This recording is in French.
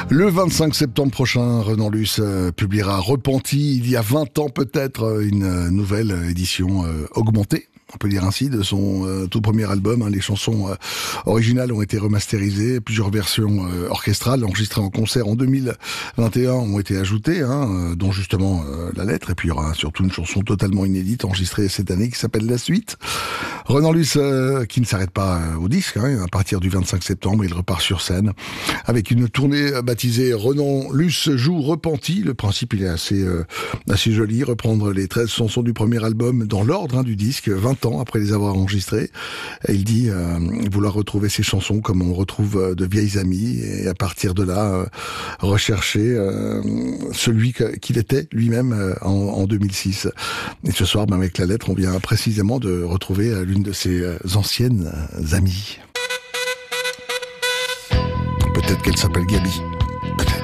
Le 25 septembre prochain, Renan Luce publiera Repenti. Il y a 20 ans peut-être, une nouvelle édition augmentée. On peut dire ainsi, de son tout premier album. Les chansons originales ont été remasterisées, plusieurs versions orchestrales enregistrées en concert en 2021 ont été ajoutées, dont justement la lettre. Et puis il y aura surtout une chanson totalement inédite enregistrée cette année qui s'appelle La Suite. Renan Luce qui ne s'arrête pas au disque, à partir du 25 septembre, il repart sur scène avec une tournée baptisée Renan Luce joue Repenti. Le principe il est assez joli, reprendre les 13 chansons du premier album dans l'ordre du disque, 20 ans après les avoir enregistrées. Et il dit vouloir retrouver ces chansons comme on retrouve de vieilles amies, et à partir de là rechercher celui qu'il était lui-même en 2006. Et ce soir, avec la lettre, on vient précisément de retrouver l'une de ses anciennes amies. Peut-être qu'elle s'appelle Gabi.